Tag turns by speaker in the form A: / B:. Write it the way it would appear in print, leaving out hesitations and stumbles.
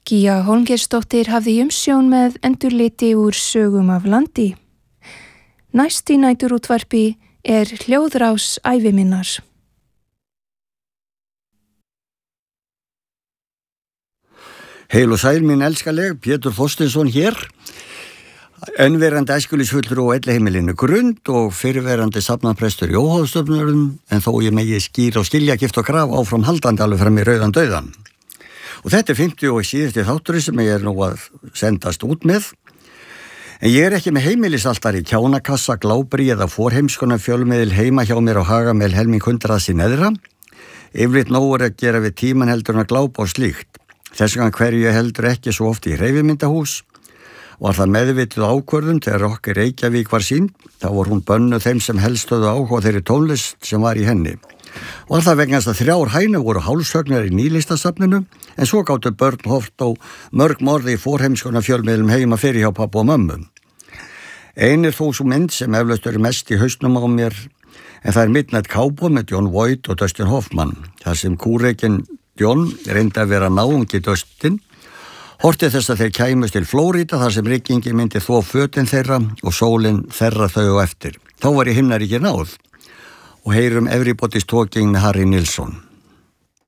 A: Gígja Hólmgeirsdóttir hafði umsjón með endurliti úr sögum af landi. Næst í næturútvarpi hljóðrás æviminnar.
B: Heil og sæl mín elskaleg, Pétur Þorsteinsson hér, enverandi æskulisfullur og elliheimilinu Grund og fyrirverandi safnaprestur í Óháðsstofnurum, en þó ég megi skýra og skilja, gift og graf áfram haldandi alveg fram í rauðan dauðan. Og þetta 50 og síðasti þátturinn sem ég nú að sendast út með. En ég ekki með heimilisaltari, kjánakassa, glábri eða forheimskona fjölmiðil heima hjá mér á Hagamel helming 100 í neðra. Yfirleitt nóg að gera við tíman heldur en að glápa og slíkt. Þess vegna hverju ég heldur ekki svo oft í hreyfimyndahús. Var það meðvituð ákvörðun þegar okkur Reykjavík var sýnd, þá var hún bönnuð þeim sem helst höfðu áhuga þeirri tónlist sem var í henni. Var það vegna þess að 3 hænur voru hálshögnar í nýlistasafninu, en svo gáttu börn horft á mörg morði í forheimskona fjölmiðlum heima fyrir hjá pappa og mömmu. Ein þó svo mynd sem eflaust mest í hausnum á mér, en það Midnight Cowboy með John Voight og Dustin Hoffman, þar sem kúreikinn John reyndi að vera náungi Dustin, horti þess að þeir kæmust til Flórída þar sem riggingi myndi þvo fötin þeirra og sólin þerra þau á eftir. Þá var í himnaríki náð og heyrum Everybody's Talking með Harry Nilsson.